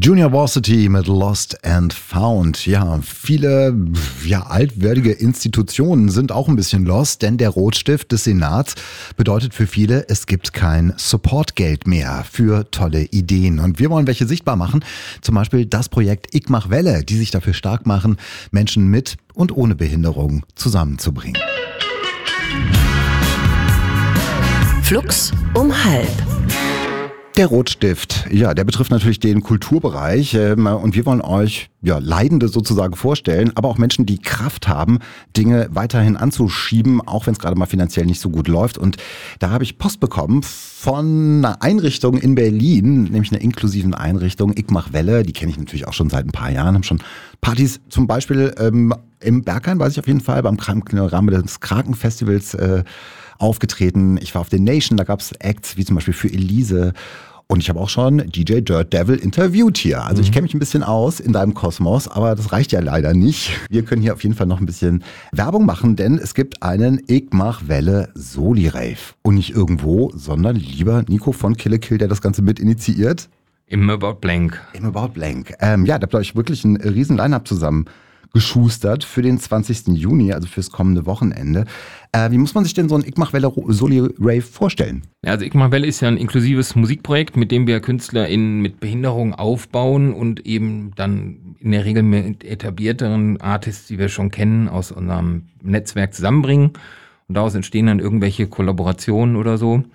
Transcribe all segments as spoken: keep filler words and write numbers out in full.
Junior Varsity mit Lost and Found. Ja, viele ja, altwertige Institutionen sind auch ein bisschen lost, denn der Rotstift des Senats bedeutet für viele, es gibt kein Supportgeld mehr für tolle Ideen. Und wir wollen welche sichtbar machen, zum Beispiel das Projekt Ich mach Welle, die sich dafür stark machen, Menschen mit und ohne Behinderung zusammenzubringen. Flux um halb. Der Rotstift, ja, der betrifft natürlich den Kulturbereich ähm, und wir wollen euch ja, Leidende sozusagen vorstellen, aber auch Menschen, die Kraft haben, Dinge weiterhin anzuschieben, auch wenn es gerade mal finanziell nicht so gut läuft. Und da habe ich Post bekommen von einer Einrichtung in Berlin, nämlich einer inklusiven Einrichtung, Ich mach Welle, die kenne ich natürlich auch schon seit ein paar Jahren, haben schon Partys zum Beispiel ähm, im Berghain, weiß ich auf jeden Fall, beim Rahmen des Krakenfestivals äh, aufgetreten. Ich war auf den Nation, da gab es Acts wie zum Beispiel für Elise. Und ich habe auch schon D J Dirt Devil interviewt hier. Also ich kenne mich ein bisschen aus in deinem Kosmos, aber das reicht ja leider nicht. Wir können hier auf jeden Fall noch ein bisschen Werbung machen, denn es gibt einen Ich mach Welle Soli-Rave. Und nicht irgendwo, sondern lieber Nico von Kill a Kill, der das Ganze mit initiiert. Im About Blank. Im About Blank. Ähm, ja, da habt ihr euch wirklich ein riesen Line-Up zusammen geschustert für den zwanzigsten Juni, also fürs kommende Wochenende. Äh, wie muss man sich denn so ein Ich mach Welle Soli-Rave vorstellen? Ja, also Ich mach Welle ist ja ein inklusives Musikprojekt, mit dem wir KünstlerInnen mit Behinderung aufbauen und eben dann in der Regel mit etablierteren Artists, die wir schon kennen, aus unserem Netzwerk zusammenbringen. Und daraus entstehen dann irgendwelche Kollaborationen oder so.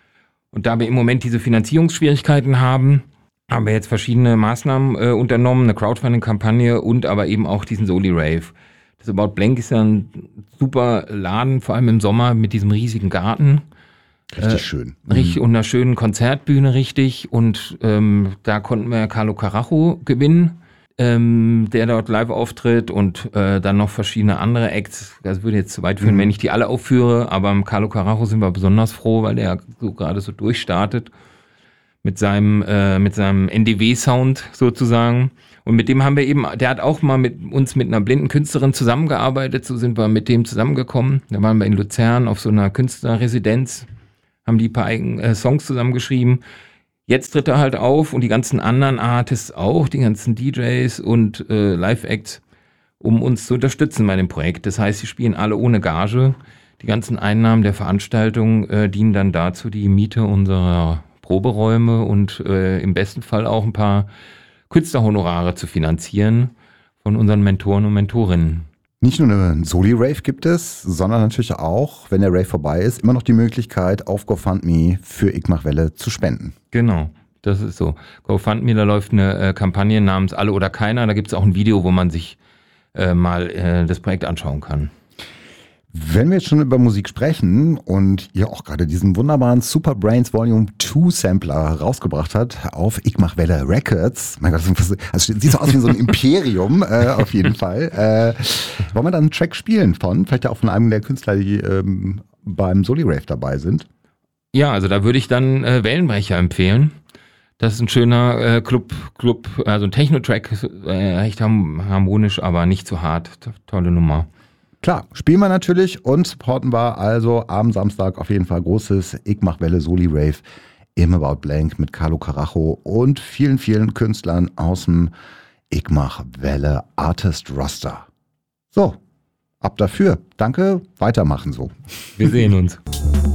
Und da wir im Moment diese Finanzierungsschwierigkeiten haben, haben wir jetzt verschiedene Maßnahmen äh, unternommen, eine Crowdfunding-Kampagne und aber eben auch diesen Soli-Rave. Das About Blank ist ja ein super Laden, vor allem im Sommer mit diesem riesigen Garten. Richtig äh, schön. Richtig, und einer schönen Konzertbühne, richtig. Und ähm, da konnten wir Carlo Carajo gewinnen, ähm, der dort live auftritt und äh, dann noch verschiedene andere Acts. Das würde jetzt zu weit führen, mhm. wenn ich die alle aufführe, aber am Carlo Carajo sind wir besonders froh, weil der so gerade so durchstartet. Mit seinem, äh, mit seinem N D W-Sound sozusagen. Und mit dem haben wir eben, der hat auch mal mit uns mit einer blinden Künstlerin zusammengearbeitet, so sind wir mit dem zusammengekommen. Da waren wir in Luzern auf so einer Künstlerresidenz, haben die ein paar eigene äh, Songs zusammengeschrieben. Jetzt tritt er halt auf und die ganzen anderen Artists auch, die ganzen D Js und äh, Live-Acts, um uns zu unterstützen bei dem Projekt. Das heißt, sie spielen alle ohne Gage. Die ganzen Einnahmen der Veranstaltung äh, dienen dann dazu, die Miete unserer Proberäume und äh, im besten Fall auch ein paar Künstlerhonorare zu finanzieren von unseren Mentoren und Mentorinnen. Nicht nur eine Soli-Rave gibt es, sondern natürlich auch, wenn der Rave vorbei ist, immer noch die Möglichkeit, auf GoFundMe für Ich mach Welle zu spenden. Genau, das ist so. GoFundMe, da läuft eine äh, Kampagne namens Alle oder Keiner. Da gibt es auch ein Video, wo man sich äh, mal äh, das Projekt anschauen kann. Wenn wir jetzt schon über Musik sprechen und ihr auch gerade diesen wunderbaren Super Brains Volume zwei Sampler rausgebracht hat auf Ich mach Welle Records, mein Gott, das also sieht so aus wie so ein Imperium äh, auf jeden Fall. Äh, wollen wir dann einen Track spielen von, vielleicht ja auch von einem der Künstler, die ähm, beim Soli-Rave dabei sind? Ja, also da würde ich dann äh, Wellenbrecher empfehlen. Das ist ein schöner äh, Club, Club, also ein Techno-Track, äh, recht harmonisch, aber nicht zu hart. Tolle Nummer. Klar, spielen wir natürlich und supporten wir also am Samstag auf jeden Fall großes Ich mach Welle Soli-Rave im About Blank mit Carlo Carajo und vielen, vielen Künstlern aus dem Ich mach Welle Artist Roster. So, ab dafür. Danke, weitermachen so. Wir sehen uns.